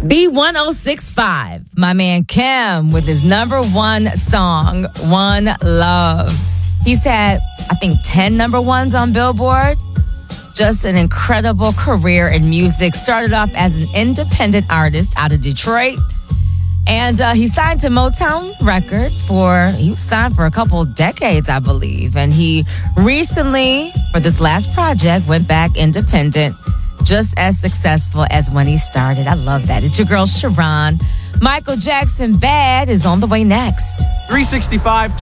B1065, my man Kim with his number one song, One Love. He's had, I think, 10 number ones on Billboard. Just an incredible career in music. Started off as an independent artist out of Detroit. And he signed to Motown Records he was signed for a couple decades, I believe. And he recently, for this last project, went back independent, just as successful as when he started. I love that. It's your girl, Sharon. Michael Jackson, Bad, is on the way next. 365